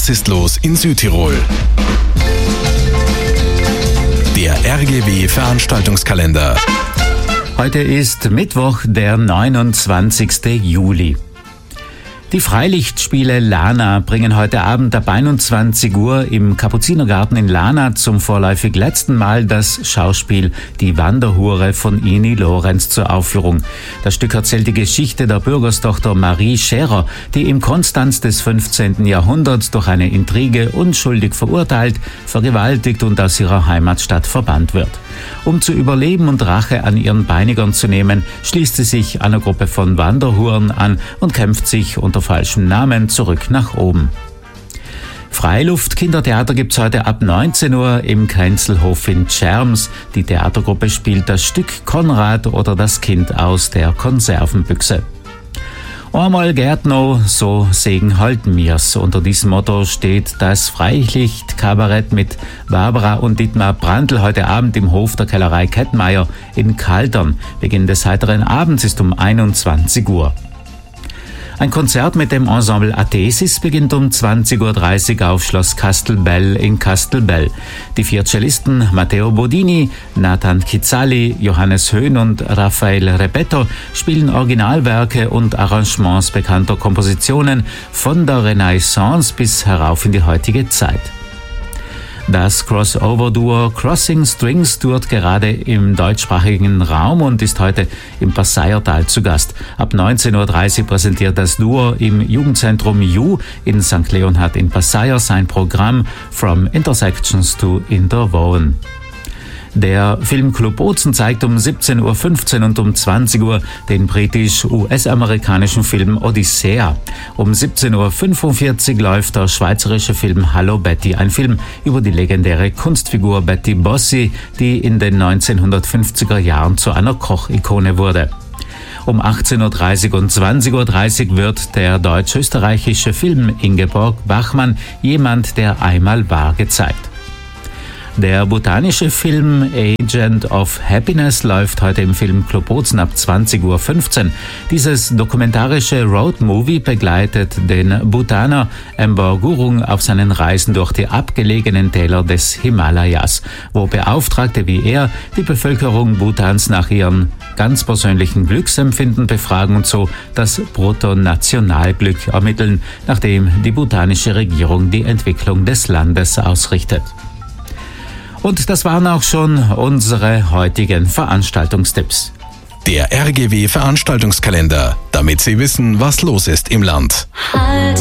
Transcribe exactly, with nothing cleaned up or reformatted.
Was ist los in Südtirol? Der R G W-Veranstaltungskalender. Heute ist Mittwoch, der neunundzwanzigste Juli. Die Freilichtspiele Lana bringen heute Abend ab einundzwanzig Uhr im Kapuzinergarten in Lana zum vorläufig letzten Mal das Schauspiel Die Wanderhure von Ini Lorenz zur Aufführung. Das Stück erzählt die Geschichte der Bürgerstochter Marie Scherer, die im Konstanz des fünfzehnten Jahrhunderts durch eine Intrige unschuldig verurteilt, vergewaltigt und aus ihrer Heimatstadt verbannt wird. Um zu überleben und Rache an ihren Peinigern zu nehmen, schließt sie sich einer Gruppe von Wanderhuren an und kämpft sich unter falschem Namen zurück nach oben. Freiluft-Kindertheater gibt's heute ab neunzehn Uhr im Kränzelhof in Tscherms. Die Theatergruppe spielt das Stück Konrad oder das Kind aus der Konservenbüchse. Einmal Gärtno, so Segen halt mir's. Unter diesem Motto steht das Freilichtkabarett mit Barbara und Dietmar Brandl heute Abend im Hof der Kellerei Kettmeier in Kaltern. Beginn des heiteren Abends ist um einundzwanzig Uhr. Ein Konzert mit dem Ensemble Athesis beginnt um zwanzig Uhr dreißig auf Schloss Castelbell in Castelbell. Die vier Cellisten Matteo Bodini, Nathan Kizzali, Johannes Höhn und Raphael Repetto spielen Originalwerke und Arrangements bekannter Kompositionen von der Renaissance bis herauf in die heutige Zeit. Das Crossover-Duo Crossing Strings tourt gerade im deutschsprachigen Raum und ist heute im Passeiertal zu Gast. Ab neunzehn Uhr dreißig präsentiert das Duo im Jugendzentrum Ju in Sankt Leonhard in Passeier sein Programm From Intersections to Interwoven. Der Filmclub Bozen zeigt um siebzehn Uhr fünfzehn und um zwanzig Uhr den britisch-U S-amerikanischen Film Odyssea. Um siebzehn Uhr fünfundvierzig läuft der schweizerische Film Hallo Betty, ein Film über die legendäre Kunstfigur Betty Bossi, die in den neunzehnhundertfünfziger Jahren zu einer Kochikone wurde. Um achtzehn Uhr dreißig und zwanzig Uhr dreißig wird der deutsch-österreichische Film Ingeborg Bachmann, Jemand, der einmal war, gezeigt. Der botanische Film Agent of Happiness läuft heute im Filmclub Bozen ab zwanzig Uhr fünfzehn. Dieses dokumentarische Roadmovie begleitet den Bhutaner Amber Gurung auf seinen Reisen durch die abgelegenen Täler des Himalayas, wo Beauftragte wie er die Bevölkerung Bhutans nach ihrem ganz persönlichen Glücksempfinden befragen und so das Bruttonationalglück ermitteln, nachdem die bhutanische Regierung die Entwicklung des Landes ausrichtet. Und das waren auch schon unsere heutigen Veranstaltungstipps. Der R G W-Veranstaltungskalender, damit Sie wissen, was los ist im Land. Halt